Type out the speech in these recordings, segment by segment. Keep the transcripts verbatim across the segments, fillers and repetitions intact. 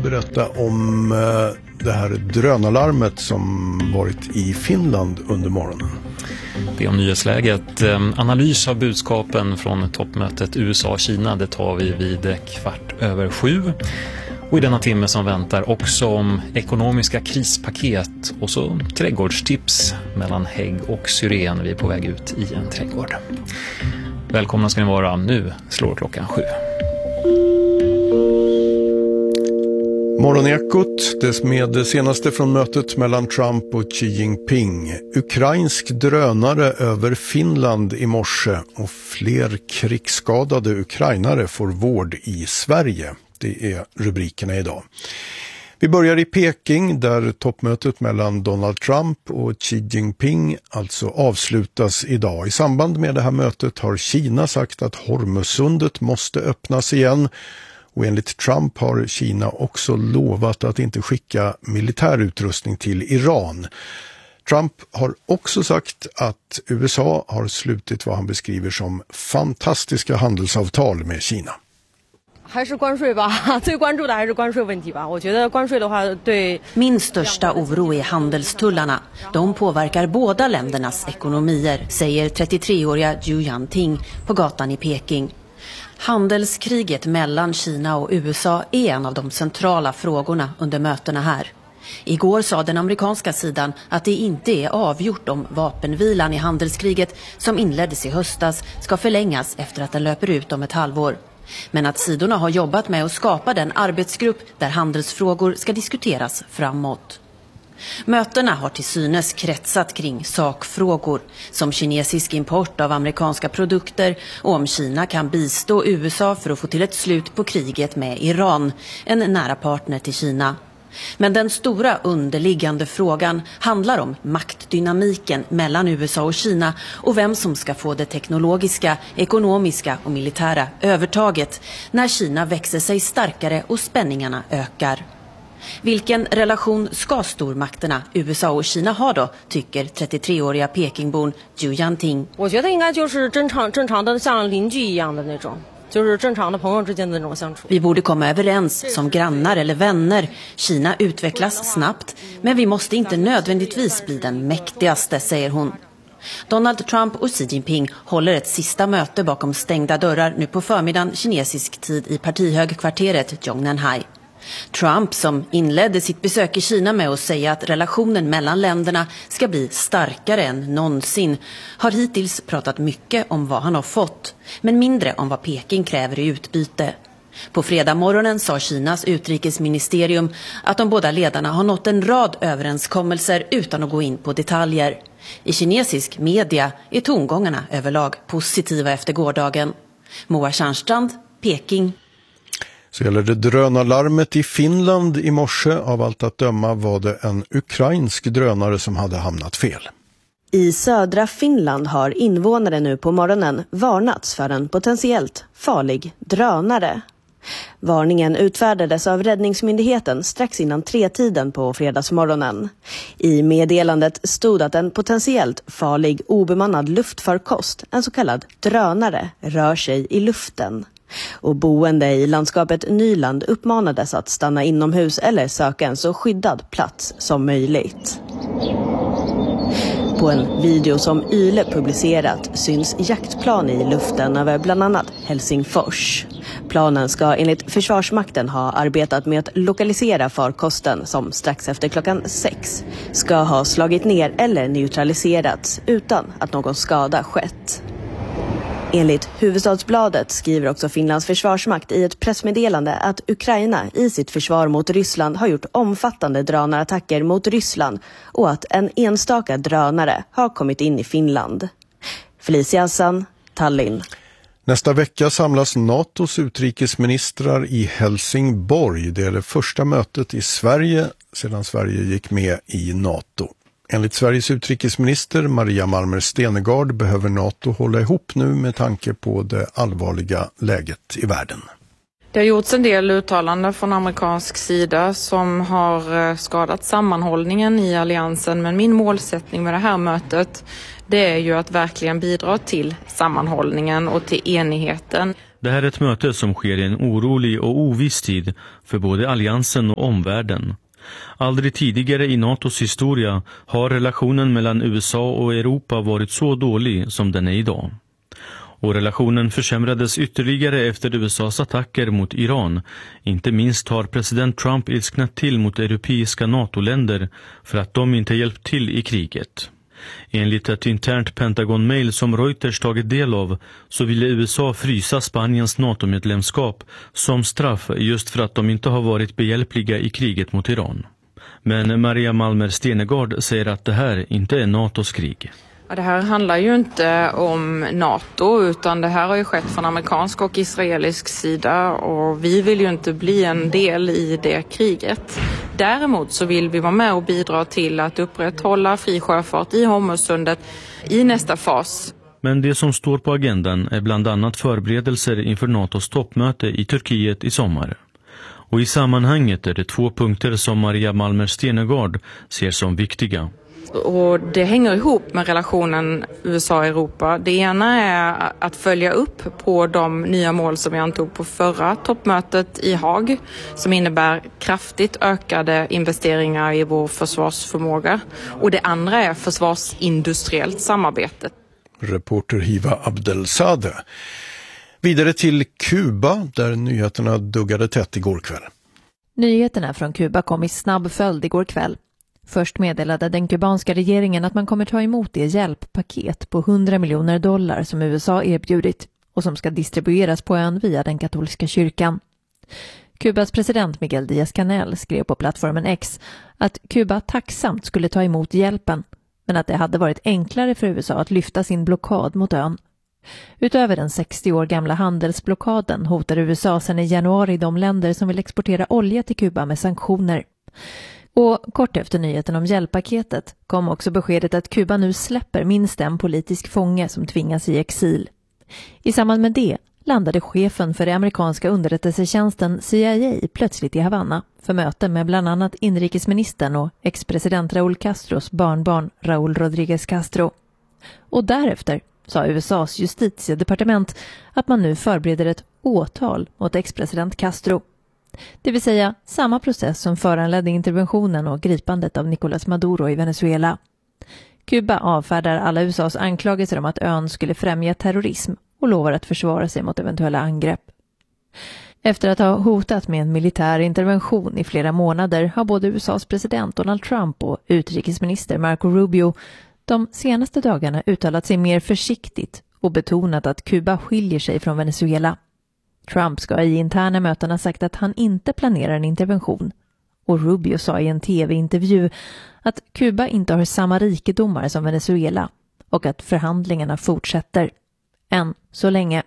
berätta om det här drönarlarmet som varit i Finland under morgonen. Det är om nyhetsläget. Analys av budskapen från toppmötet U S A-Kina, det tar vi vid kvart över sju. Och i denna timme som väntar också om ekonomiska krispaket och så trädgårdstips mellan hägg och syren. Vi är på väg ut i en trädgård. Välkomna ska ni vara. Nu slår klockan sju. Morgonekot, det med det senaste från mötet mellan Trump och Xi Jinping. Ukrainsk drönare över Finland i morse och fler krigsskadade ukrainare får vård i Sverige. Det är rubrikerna idag. Vi börjar i Peking där toppmötet mellan Donald Trump och Xi Jinping alltså avslutas idag. I samband med det här mötet har Kina sagt att Hormuzsundet måste öppnas igen. Och enligt Trump har Kina också lovat att inte skicka militärutrustning till Iran. Trump har också sagt att U S A har slutit vad han beskriver som fantastiska handelsavtal med Kina. 还是关税吧，最关注的还是关税问题吧。我觉得关税的话对 Min största oro är handelstullarna. De påverkar båda ländernas ekonomier, säger trettiotre-åriga Zhu Yanting på gatan i Peking. Handelskriget mellan Kina och U S A är en av de centrala frågorna under mötena här. Igår sa den amerikanska sidan att det inte är avgjort om vapenvilan i handelskriget som inleddes i höstas ska förlängas efter att den löper ut om ett halvår. Men att sidorna har jobbat med att skapa den arbetsgrupp där handelsfrågor ska diskuteras framåt. Mötena har till synes kretsat kring sakfrågor som kinesisk import av amerikanska produkter och om Kina kan bistå U S A för att få till ett slut på kriget med Iran, en nära partner till Kina. Men den stora underliggande frågan handlar om maktdynamiken mellan U S A och Kina och vem som ska få det teknologiska, ekonomiska och militära övertaget när Kina växer sig starkare och spänningarna ökar. Vilken relation ska stormakterna U S A och Kina ha då, tycker trettiotre-åriga Pekingborn Zhu Yanting. 我觉得应该就是正常正常的像邻居一样的那种。就是正常的朋友之间的那种相处. Vi borde komma överens som grannar eller vänner. Kina utvecklas snabbt, men vi måste inte nödvändigtvis bli den mäktigaste, säger hon. Donald Trump och Xi Jinping håller ett sista möte bakom stängda dörrar nu på förmiddagen kinesisk tid i partihögkvarteret Zhongnanhai. Trump, som inledde sitt besök i Kina med att säga att relationen mellan länderna ska bli starkare än någonsin, har hittills pratat mycket om vad han har fått, men mindre om vad Peking kräver i utbyte. På fredag morgonen sa Kinas utrikesministerium att de båda ledarna har nått en rad överenskommelser utan att gå in på detaljer. I kinesisk media är tongångarna överlag positiva efter gårdagen. Moa Tjärnstrand, Peking. Så gäller det drönarlarmet i Finland i morse. Av allt att döma var det en ukrainsk drönare som hade hamnat fel. I södra Finland har invånare nu på morgonen varnats för en potentiellt farlig drönare. Varningen utfärdades av räddningsmyndigheten strax innan tretiden på fredagsmorgonen. I meddelandet stod att en potentiellt farlig obemannad luftfarkost, en så kallad drönare, rör sig i luften. Och boende i landskapet Nyland uppmanades att stanna inomhus eller söka en så skyddad plats som möjligt. På en video som Yle publicerat syns jaktplan i luften över bland annat Helsingfors. Planen ska enligt Försvarsmakten ha arbetat med att lokalisera farkosten som strax efter klockan sex ska ha slagit ner eller neutraliserats utan att någon skada skett. Enligt Huvudstadsbladet skriver också Finlands försvarsmakt i ett pressmeddelande att Ukraina i sitt försvar mot Ryssland har gjort omfattande drönarattacker mot Ryssland och att en enstaka drönare har kommit in i Finland. Felicia Hassan, Tallinn. Nästa vecka samlas NATOs utrikesministrar i Helsingborg. Det är det första mötet i Sverige sedan Sverige gick med i NATO. Enligt Sveriges utrikesminister Maria Malmer Stenegard behöver NATO hålla ihop nu med tanke på det allvarliga läget i världen. Det har gjorts en del uttalanden från amerikansk sida som har skadat sammanhållningen i alliansen, men min målsättning med det här mötet det är ju att verkligen bidra till sammanhållningen och till enigheten. Det här är ett möte som sker i en orolig och oviss tid för både alliansen och omvärlden. Aldrig tidigare i NATOs historia har relationen mellan U S A och Europa varit så dålig som den är idag. Och relationen försämrades ytterligare efter U S A:s attacker mot Iran. Inte minst har president Trump ilsknat till mot europeiska NATO-länder för att de inte hjälpt till i kriget. Enligt ett internt Pentagon-mail som Reuters tagit del av så ville U S A frysa Spaniens NATO-medlemskap som straff just för att de inte har varit behjälpliga i kriget mot Iran. Men Maria Malmer Stenegård säger att det här inte är NATOs krig. Ja, det här handlar ju inte om NATO utan det här har ju skett från amerikansk och israelisk sida och vi vill ju inte bli en del i det kriget. Däremot så vill vi vara med och bidra till att upprätthålla fri sjöfart i Hormuzsundet i nästa fas. Men det som står på agendan är bland annat förberedelser inför NATOs toppmöte i Turkiet i sommar. Och i sammanhanget är det två punkter som Maria Malmer Stenegård ser som viktiga. Och det hänger ihop med relationen U S A-Europa. Det ena är att följa upp på de nya mål som vi antog på förra toppmötet i Haag som innebär kraftigt ökade investeringar i vår försvarsförmåga. Och det andra är försvarsindustriellt samarbete. Reporter Hiva Abdelsade. Vidare till Kuba där nyheterna duggade tätt igår kväll. Nyheterna från Kuba kom i snabb följd igår kväll. Först meddelade den kubanska regeringen att man kommer ta emot det hjälppaket på hundra miljoner dollar som U S A erbjudit och som ska distribueras på ön via den katolska kyrkan. Kubas president Miguel Díaz-Canel skrev på plattformen X att Kuba tacksamt skulle ta emot hjälpen men att det hade varit enklare för U S A att lyfta sin blockad mot ön. Utöver den sextio år gamla handelsblockaden hotar U S A sedan i januari de länder som vill exportera olja till Kuba med sanktioner. Och kort efter nyheten om hjälppaketet kom också beskedet att Kuba nu släpper minst en politisk fånge som tvingas i exil. I samband med det landade chefen för den amerikanska underrättelsetjänsten C I A plötsligt i Havanna för möte med bland annat inrikesministern och ex-president Raúl Castros barnbarn Raúl Rodríguez Castro. Och därefter sa U S A:s justitiedepartement att man nu förbereder ett åtal mot ex-president Castro. Det vill säga samma process som föranledde interventionen och gripandet av Nicolás Maduro i Venezuela. Kuba avfärdar alla U S A:s anklagelser om att ön skulle främja terrorism och lovar att försvara sig mot eventuella angrepp. Efter att ha hotat med en militär intervention i flera månader har både U S A:s president Donald Trump och utrikesminister Marco Rubio de senaste dagarna uttalat sig mer försiktigt och betonat att Kuba skiljer sig från Venezuela. Trump ska i interna mötena sagt att han inte planerar en intervention. Och Rubio sa i en tv-intervju att Kuba inte har samma rikedomar som Venezuela och att förhandlingarna fortsätter. Än så länge.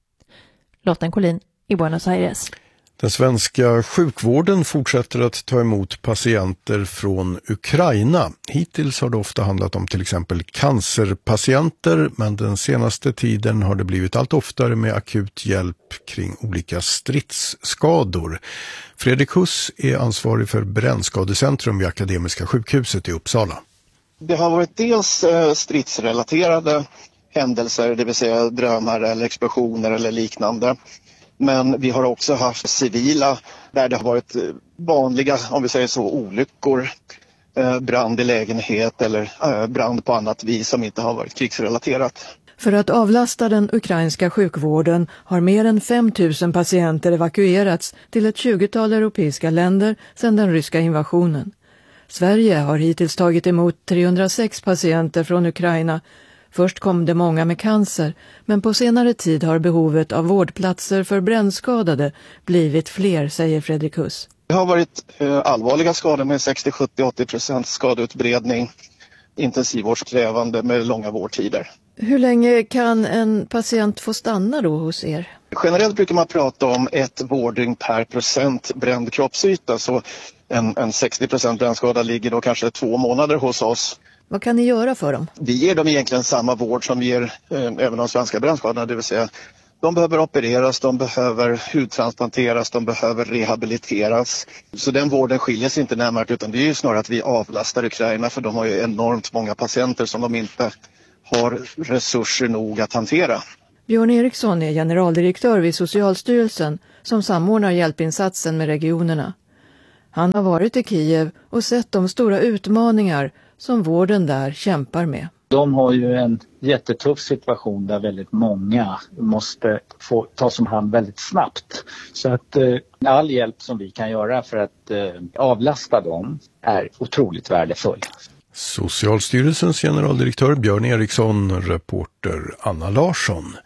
Lotten Collin i Buenos Aires. Den svenska sjukvården fortsätter att ta emot patienter från Ukraina. Hittills har det ofta handlat om till exempel cancerpatienter, men den senaste tiden har det blivit allt oftare med akut hjälp kring olika stridsskador. Fredrik Huss är ansvarig för brännskadecentrum vid Akademiska sjukhuset i Uppsala. Det har varit dels stridsrelaterade händelser, det vill säga drönare eller explosioner eller liknande. Men vi har också haft civila där det har varit vanliga, om vi säger så, olyckor, brand i lägenhet eller brand på annat vis som inte har varit krigsrelaterat. För att avlasta den ukrainska sjukvården har mer än fem tusen patienter evakuerats till ett tjugotal europeiska länder sedan den ryska invasionen. Sverige har hittills tagit emot trehundrasex patienter från Ukraina. Först kom det många med cancer, men på senare tid har behovet av vårdplatser för brännskadade blivit fler, säger Fredrik Huss. Det har varit eh, allvarliga skador med sextio, sjuttio, åttio procent skadeutbredning, intensivvårdskrävande med långa vårdtider. Hur länge kan en patient få stanna då hos er? Generellt brukar man prata om ett vårddygn per procent bränd kroppsyta, så en, en sextio procent brännskada ligger då kanske två månader hos oss. Vad kan ni göra för dem? Vi ger dem egentligen samma vård som vi ger eh, även de svenska brännskadorna, det vill säga de behöver opereras, de behöver hudtransplanteras, de behöver rehabiliteras. Så den vården skiljer sig inte närmare, utan det är ju snarare att vi avlastar Ukraina, för de har ju enormt många patienter som de inte har resurser nog att hantera. Björn Eriksson är generaldirektör vid Socialstyrelsen som samordnar hjälpinsatsen med regionerna. Han har varit i Kiev och sett de stora utmaningar som vården där kämpar med. De har ju en jättetuff situation där väldigt många måste få tas om hand väldigt snabbt. Så att eh, all hjälp som vi kan göra för att eh, avlasta dem är otroligt värdefull. Socialstyrelsens generaldirektör Björn Eriksson, reporter Anna Larsson.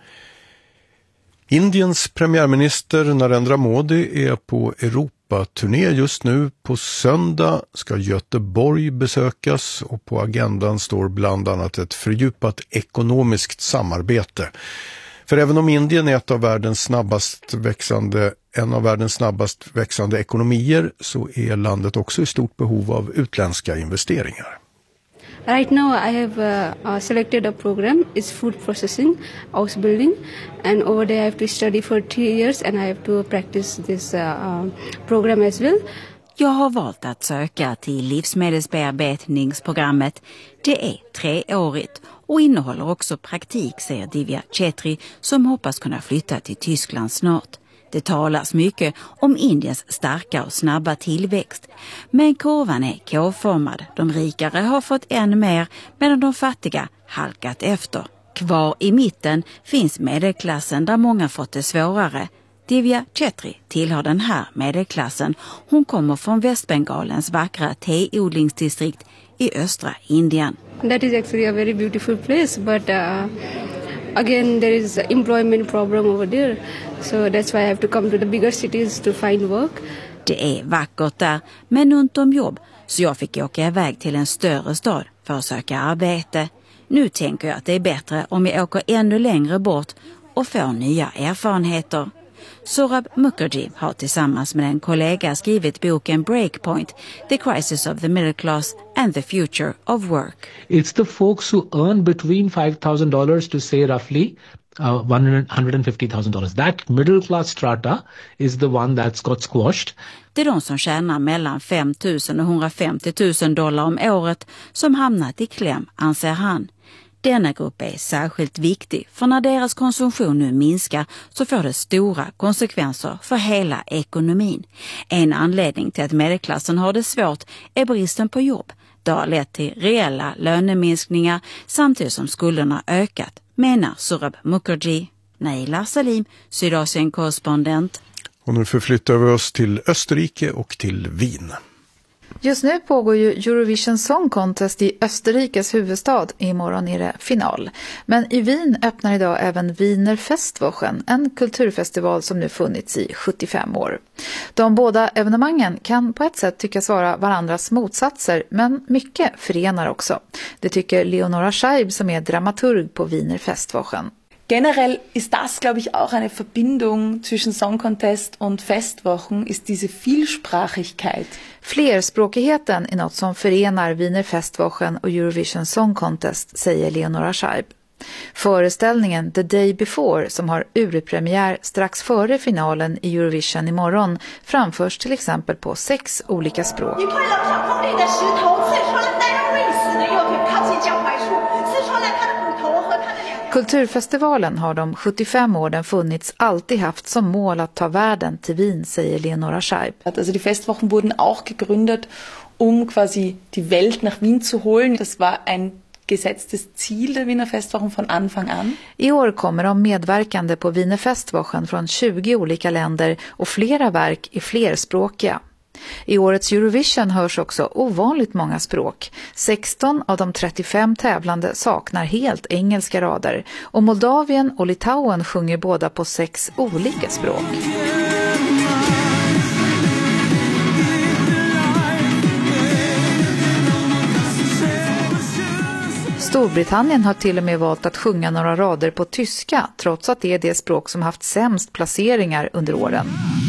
Indiens premiärminister Narendra Modi är på Europaturné just nu. På söndag ska Göteborg besökas och på agendan står bland annat ett fördjupat ekonomiskt samarbete. För även om Indien är ett av världens snabbast växande, en av världens snabbast växande ekonomier så är landet också i stort behov av utländska investeringar. Right now I have uh, uh, selected a program, it's food processing, house building, and over there I have to study for three years and I have to practice this uh, uh, program as well. Jag har valt att söka till livsmedelsbearbetningsprogrammet. Det är treårigt och innehåller också praktik, säger Divya Chetri som hoppas kunna flytta till Tyskland snart. Det talas mycket om Indiens starka och snabba tillväxt. Men kurvan är K-formad. De rikare har fått än mer medan de fattiga halkat efter. Kvar i mitten finns medelklassen där många fått det svårare. Divya Chetri tillhör den här medelklassen. Hon kommer från Västbengalens vackra teodlingsdistrikt i östra Indien. That is actually a very beautiful place, but uh, again there is employment problem over there. So that's why I have to come to the bigger cities to find work. Det är vackert där, men ont om jobb. Så jag fick åka iväg till en större stad för att söka arbete. Nu tänker jag att det är bättre om jag åker ännu längre bort och får nya erfarenheter. Saurabh Mukherjee har tillsammans med en kollega skrivit boken Breakpoint, The Crisis of the Middle Class and the Future of Work. It's the folks who earn between five thousand dollars to say roughly uh, one hundred fifty thousand dollars. That middle class strata is the one that's got squashed. Det är de som tjänar mellan fem tusen och hundrafemtio tusen dollar om året som hamnat i kläm, anser han. Denna grupp är särskilt viktig för när deras konsumtion nu minskar så får det stora konsekvenser för hela ekonomin. En anledning till att medelklassen har det svårt är bristen på jobb. Det har lett till reella löneminskningar samtidigt som skulderna ökat, menar Saurabh Mukherjee. Naila Salim, Sydasien-korrespondent. Och nu förflyttar vi oss till Österrike och till Wien. Just nu pågår ju Eurovision Song Contest i Österrikes huvudstad. Imorgon är det final. Men i Wien öppnar idag även Wiener Festwochen, en kulturfestival som nu funnits i sjuttiofem år. De båda evenemangen kan på ett sätt tyckas vara varandras motsatser, men mycket förenar också. Det tycker Leonora Scheib som är dramaturg på Wiener Festwochen. Generell ist das, glaube ich, auch eine Verbindung zwischen Song Contest und Festwochen, ist diese Vielsprachigkeit. Flerspråkigheten är något som förenar Wiener Festwochen och Eurovision Song Contest, säger Leonora Scheib. Föreställningen The Day Before, som har urpremiär strax före finalen i Eurovision imorgon, framförs till exempel på sex olika språk. Kulturfestivalen har de sjuttiofem år den funnits alltid haft som mål att ta världen till Wien, säger Leonora Scheib. Also die Festwochen wurden auch gegründet, um quasi die Welt nach Wien zu holen. Das war ein gesetztes Ziel der Wiener Festwochen von Anfang an. I år kommer de medverkande på Wiener Festwochen från tjugo olika länder och flera verk är flerspråkiga. I årets Eurovision hörs också ovanligt många språk. sexton av de trettiofem tävlande saknar helt engelska rader och Moldavien och Litauen sjunger båda på sex olika språk. Storbritannien har till och med valt att sjunga några rader på tyska, trots att det är det språk som haft sämst placeringar under åren.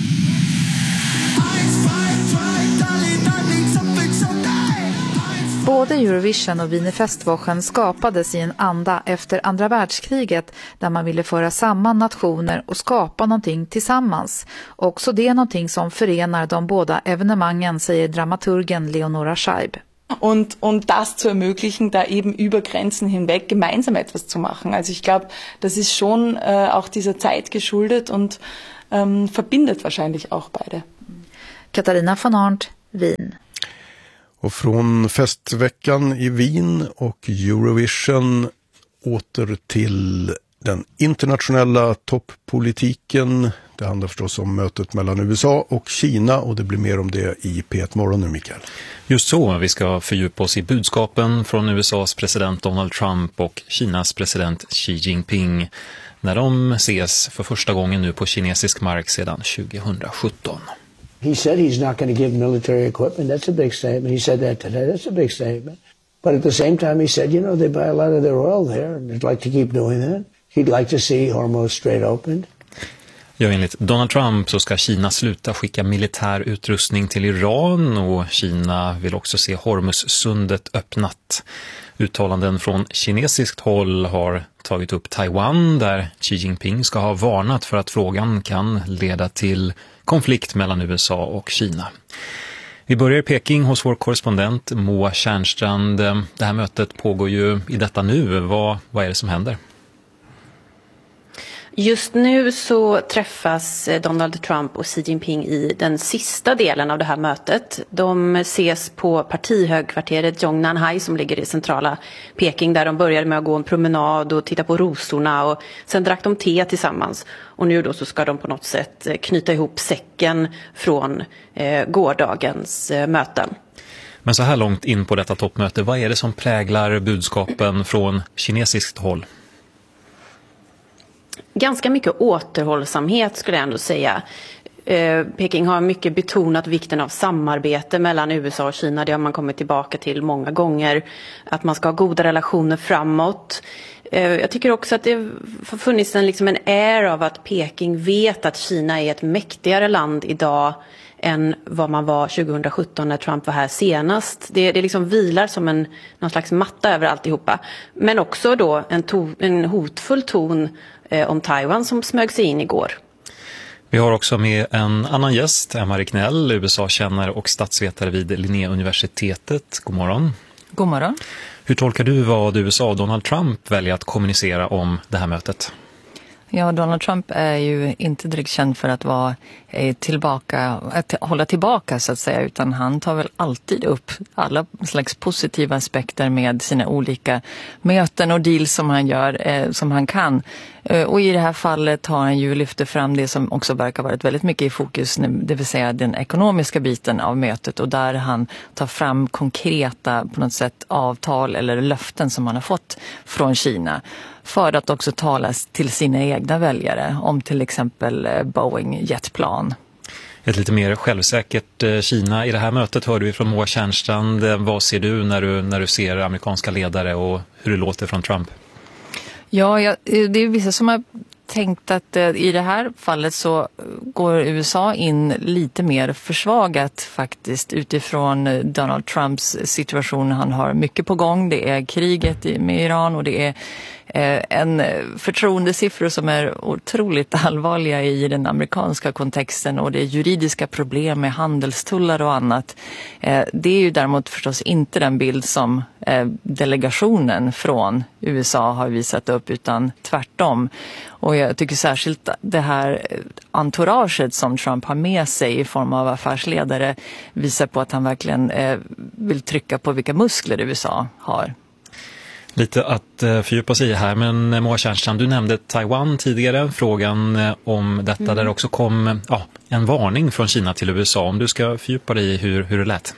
Både Eurovision och Wiener Festwochen skapades i en anda efter andra världskriget där man ville föra samman nationer och skapa någonting tillsammans. Också det är någonting som förenar de båda evenemangen, säger dramaturgen Leonora Scheib. Und, und das zu ermöglichen, da eben über Grenzen hinweg gemeinsam etwas zu machen. Also ich glaube, das ist schon äh, auch dieser Zeit geschuldet und ähm, verbindet wahrscheinlich auch beide. Katarina von Arndt, Wien. Och från festveckan i Wien och Eurovision åter till den internationella topppolitiken. Det handlar förstås om mötet mellan U S A och Kina och det blir mer om det i P ett morgon nu, Mikael. Just så, vi ska fördjupa oss i budskapen från U S A:s president Donald Trump och Kinas president Xi Jinping när de ses för första gången nu på kinesisk mark sedan tjugohundrasjutton. He said he's not going to give military equipment. That's a big statement. He said that today. That's a big statement. But at the same time, he said, you know, they buy a lot of their oil there, and they'd like to keep doing that. He'd like to see Hormuz Strait opened. Ja, enligt Donald Trump så ska Kina sluta skicka militär utrustning till Iran och Kina vill också se Hormuzsundet öppnat. Uttalanden från kinesiskt håll har tagit upp Taiwan där Xi Jinping ska ha varnat för att frågan kan leda till konflikt mellan U S A och Kina. Vi börjar i Peking hos vår korrespondent Moa Tjärnstrand. Det här mötet pågår ju i detta nu. Vad, vad är det som händer? Just nu så träffas Donald Trump och Xi Jinping i den sista delen av det här mötet. De ses på partihögkvarteret Yongnanhai som ligger i centrala Peking där de började med att gå en promenad och titta på rosorna och sen drack de te tillsammans. Och nu då så ska de på något sätt knyta ihop säcken från eh, gårdagens eh, möten. Men så här långt in på detta toppmöte, vad är det som präglar budskapen från kinesiskt håll? Ganska mycket återhållsamhet skulle jag ändå säga. Eh, Peking har mycket betonat vikten av samarbete mellan U S A och Kina. Det har man kommit tillbaka till många gånger. Att man ska ha goda relationer framåt. Eh, jag tycker också att det har funnits en, liksom en air av att Peking vet att Kina är ett mäktigare land idag än vad man var tjugohundrasjutton när Trump var här senast. Det, det liksom vilar som en någon slags matta över alltihopa. Men också då en, to, en hotfull ton eh, om Taiwan som smög sig in igår. Vi har också med en annan gäst, Emma Ricknell, U S A-kännare och statsvetare vid Linnéuniversitetet. God morgon. God morgon. Hur tolkar du vad U S A och Donald Trump väljer att kommunicera om det här mötet? Ja, Donald Trump är ju inte direkt känd för att vara tillbaka, att hålla tillbaka så att säga, utan han tar väl alltid upp alla slags positiva aspekter med sina olika möten och deals som han gör, eh, som han kan. Eh, och i det här fallet har han ju lyft fram det som också verkar varit väldigt mycket i fokus, det vill säga den ekonomiska biten av mötet och där han tar fram konkreta på något sätt avtal eller löften som han har fått från Kina för att också tala till sina egna väljare om till exempel Boeing jetplan. Ett lite mer självsäkert Kina i det här mötet hörde vi från Moa Tjärnstrand. Vad ser du när du, när du ser amerikanska ledare och hur det låter från Trump? Ja, jag, det är vissa som har tänkt att eh, i det här fallet så går U S A in lite mer försvagat faktiskt utifrån Donald Trumps situation. Han har mycket på gång. Det är kriget med Iran och det är eh, en förtroendesiffror som är otroligt allvarliga i den amerikanska kontexten och det är juridiska problem med handelstullar och annat. Eh, det är ju däremot förstås inte den bild som eh, delegationen från U S A har visat upp utan tvärtom. Och jag tycker särskilt det här entouraget som Trump har med sig i form av affärsledare visar på att han verkligen eh, vill trycka på vilka muskler U S A har. Lite att eh, fördjupa sig i här, men Moa Tjärnstrand, du nämnde Taiwan tidigare, frågan eh, om detta mm. där också kom ja, en varning från Kina till U S A. Om du ska fördjupa dig i hur, hur det lät.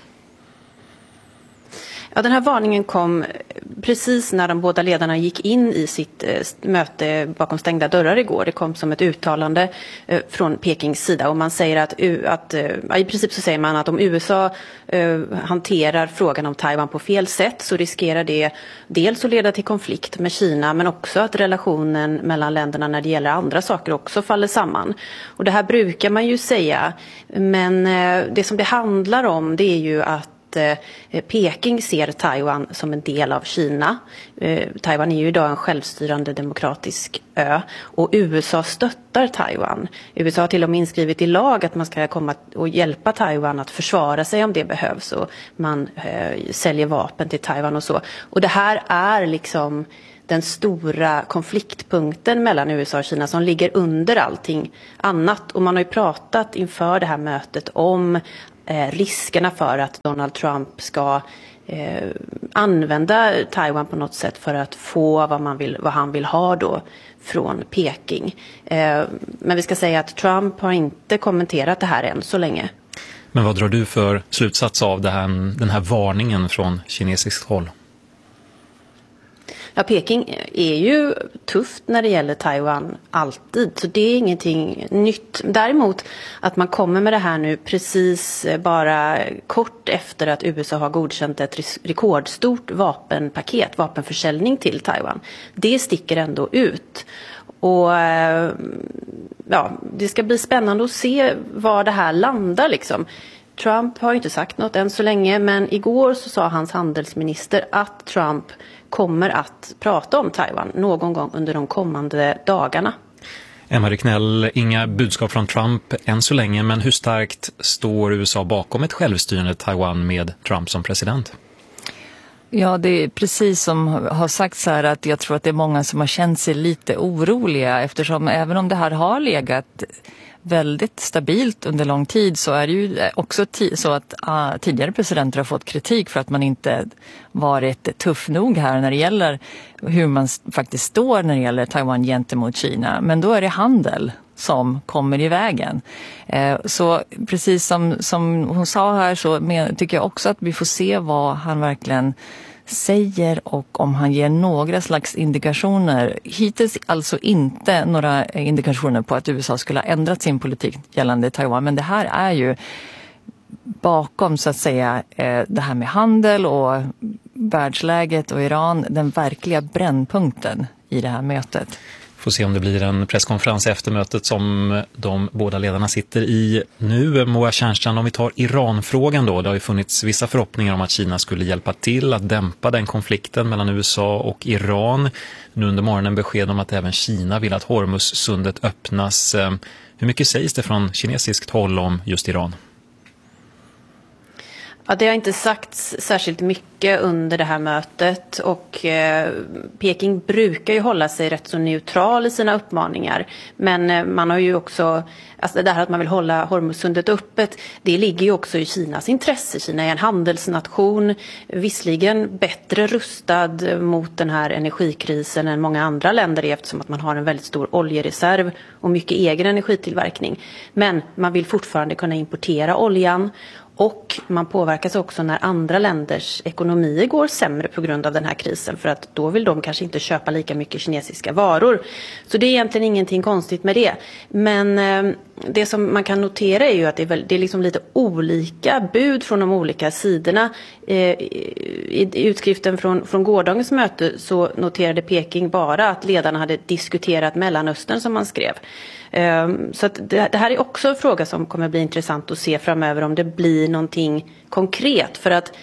Ja, den här varningen kom precis när de båda ledarna gick in i sitt eh, möte bakom stängda dörrar igår. Det kom som ett uttalande eh, från Pekings sida och man säger att, att eh, i princip så säger man att om U S A eh, hanterar frågan om Taiwan på fel sätt så riskerar det dels att leda till konflikt med Kina men också att relationen mellan länderna när det gäller andra saker också faller samman. Och det här brukar man ju säga, men eh, det som det handlar om det är ju att att eh, Peking ser Taiwan som en del av Kina. Eh, Taiwan är ju idag en självstyrande demokratisk ö och U S A stöttar Taiwan. U S A har till och med inskrivit i lag att man ska komma och hjälpa Taiwan att försvara sig om det behövs, och man eh, säljer vapen till Taiwan och så. Och det här är liksom den stora konfliktpunkten mellan U S A och Kina som ligger under allting annat. Och man har ju pratat inför det här mötet om eh, riskerna för att Donald Trump ska eh, använda Taiwan på något sätt för att få vad, man vill, vad han vill ha då från Peking. Eh, men vi ska säga att Trump har inte kommenterat det här än så länge. Men vad drar du för slutsats av det här, den här varningen från kinesiskt håll? Ja, Peking är ju tufft när det gäller Taiwan alltid, så det är ingenting nytt. Däremot att man kommer med det här nu precis bara kort efter att U S A har godkänt ett rekordstort vapenpaket, vapenförsäljning till Taiwan. Det sticker ändå ut. Och ja, det ska bli spännande att se var det här landar liksom. Trump har inte sagt något än så länge, men igår så sa hans handelsminister att Trump kommer att prata om Taiwan någon gång under de kommande dagarna. Emma Ricknell, inga budskap från Trump än så länge, men hur starkt står U S A bakom ett självstyrande Taiwan med Trump som president? Ja, det är precis som har sagts här, att jag tror att det är många som har känt sig lite oroliga, eftersom även om det här har legat väldigt stabilt under lång tid, så är det ju också t- så att uh, tidigare presidenter har fått kritik för att man inte varit tuff nog här när det gäller hur man faktiskt står när det gäller Taiwan gentemot Kina. Men då är det handel som kommer i vägen. Eh, så precis som, som hon sa här, så men, tycker jag också att vi får se vad han verkligen säger och om han ger några slags indikationer. Hittills alltså inte några indikationer på att U S A skulle ha ändrat sin politik gällande Taiwan, men det här är ju bakom så att säga det här med handel och världsläget och Iran den verkliga brännpunkten i det här mötet. Får se om det blir en presskonferens efter mötet som de båda ledarna sitter i nu. Moa Tjärnstrand, om vi tar Iran-frågan då. Det har ju funnits vissa förhoppningar om att Kina skulle hjälpa till att dämpa den konflikten mellan U S A och Iran. Nu under morgonen besked om att även Kina vill att Hormuzsundet öppnas. Hur mycket sägs det från kinesiskt håll om just Iran? Ja, det har inte sagts särskilt mycket under det här mötet, och eh, Peking brukar ju hålla sig rätt så neutral i sina uppmaningar. Men eh, man har ju också, alltså det här att man vill hålla Hormuzsundet öppet, det ligger ju också i Kinas intresse. Kina är en handelsnation, visserligen bättre rustad mot den här energikrisen än många andra länder är, eftersom att man har en väldigt stor oljereserv och mycket egen energitillverkning. Men man vill fortfarande kunna importera oljan. Och man påverkas också när andra länders ekonomier går sämre på grund av den här krisen, för att då vill de kanske inte köpa lika mycket kinesiska varor. Så det är egentligen ingenting konstigt med det. Men eh, det som man kan notera är ju att det är, väl, det är liksom lite olika bud från de olika sidorna. Eh, i, I utskriften från, från gårdagens möte så noterade Peking bara att ledarna hade diskuterat Mellanöstern, som man skrev. Så att det, det här är också en fråga som kommer bli intressant att se framöver, om det blir någonting konkret. För att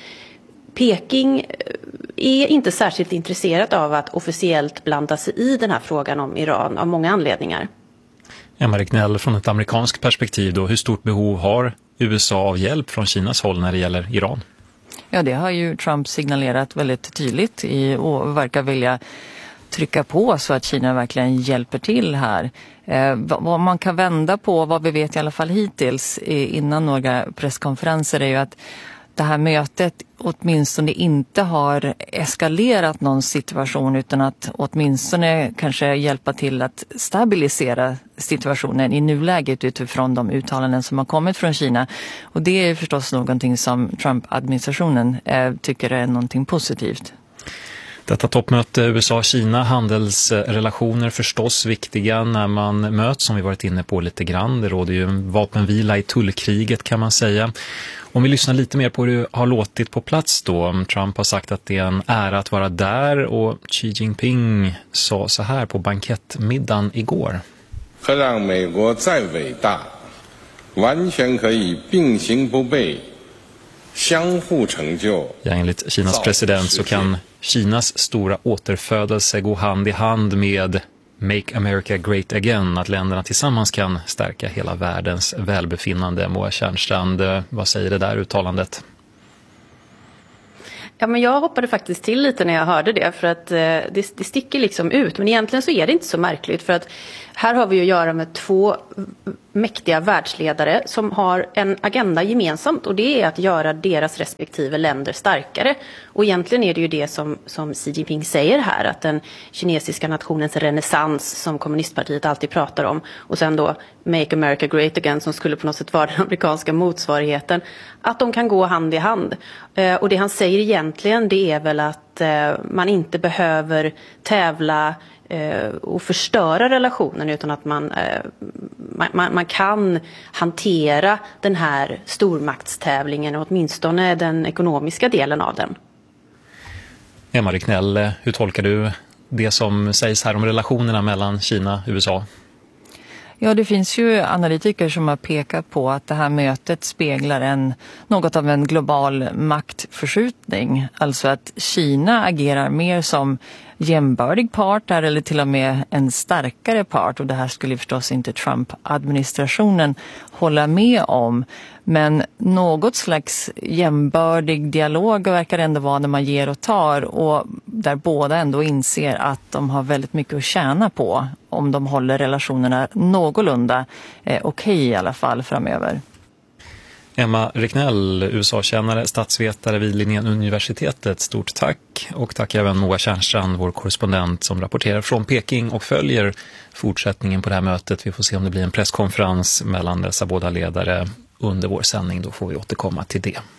Peking är inte särskilt intresserat av att officiellt blanda sig i den här frågan om Iran av många anledningar. Emma Ricknell, från ett amerikanskt perspektiv då, hur stort behov har U S A av hjälp från Kinas håll när det gäller Iran? Ja, det har ju Trump signalerat väldigt tydligt i, och verkar vilja trycka på så att Kina verkligen hjälper till här. Eh, vad man kan vända på, vad vi vet i alla fall hittills eh, innan några presskonferenser, är ju att det här mötet åtminstone inte har eskalerat någon situation, utan att åtminstone kanske hjälpa till att stabilisera situationen i nuläget utifrån de uttalanden som har kommit från Kina. Och det är förstås någonting som Trump-administrationen eh, tycker är någonting positivt. Detta toppmöte U S A-Kina, handelsrelationer förstås viktiga när man möts, som vi varit inne på lite grann. Det råder ju en vapenvila i tullkriget, kan man säga. Om vi lyssnar lite mer på hur det har låtit på plats då. Trump har sagt att det är en ära att vara där, och Xi Jinping sa så här på bankettmiddagen igår. 可让美国再伟大完全可以并行不悖 Ja, enligt Kinas president så kan Kinas stora återfödelse gå hand i hand med Make America Great Again, att länderna tillsammans kan stärka hela världens välbefinnande. Moa Tjärnstrand, vad säger det där uttalandet? Ja, men jag hoppade faktiskt till lite när jag hörde det, för att eh, det, det sticker liksom ut. Men egentligen så är det inte så märkligt, för att här har vi att göra med två mäktiga världsledare som har en agenda gemensamt, och det är att göra deras respektive länder starkare. Och egentligen är det ju det som, som Xi Jinping säger här, att den kinesiska nationens renässans som kommunistpartiet alltid pratar om, och sen då Make America Great Again som skulle på något sätt vara den amerikanska motsvarigheten, att de kan gå hand i hand. Eh, och det han säger egentligen, det är väl att eh, man inte behöver tävla och förstöra relationen, utan att man, man, man kan hantera den här stormaktstävlingen, och åtminstone den ekonomiska delen av den. Emma Ricknell, hur tolkar du det som sägs här om relationerna mellan Kina och U S A? Ja, det finns ju analytiker som har pekat på att det här mötet speglar en, något av en global maktförskjutning. Alltså att Kina agerar mer som jämbördig part eller till och med en starkare part, och det här skulle förstås inte Trump-administrationen hålla med om. Men något slags jämbördig dialog verkar ändå vara när man ger och tar, och där båda ändå inser att de har väldigt mycket att tjäna på om de håller relationerna någorlunda eh, okej okay i alla fall framöver. Emma Ricknell, U S A-kännare, statsvetare vid Linnéuniversitetet. Stort tack, och tack även Moa Tjärnstrand, vår korrespondent som rapporterar från Peking och följer fortsättningen på det här mötet. Vi får se om det blir en presskonferens mellan dessa båda ledare under vår sändning, då får vi återkomma till det.